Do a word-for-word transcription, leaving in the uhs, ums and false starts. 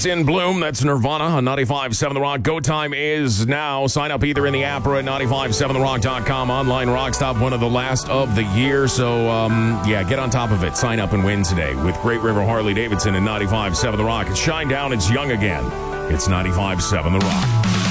It's in bloom. That's Nirvana on ninety-five point seven The Rock. Go time is now. Sign up either in the app or at ninety-five point seven the rock dot com. Online Rock Stop, one of the last of the year. So, um, yeah, get on top of it. Sign up and win today with Great River Harley-Davidson and ninety-five point seven The Rock. It's Shine Down. It's young again. It's ninety-five point seven The Rock.